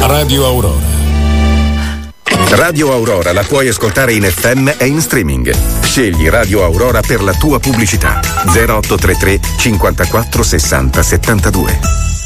Radio Aurora. Radio Aurora la puoi ascoltare in FM e in streaming. Scegli Radio Aurora per la tua pubblicità. 0833 54 60 72.